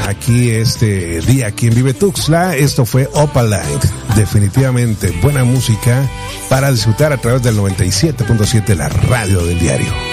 aquí este día aquí en Vive Tuxtla. Esto fue Opaline. Definitivamente buena música para disfrutar a través del 97.7, la radio del diario.